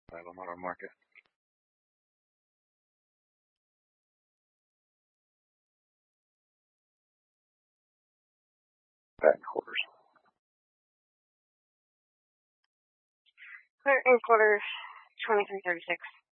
Asylum Auto Market. Back quarters. Clear in quarters 2336.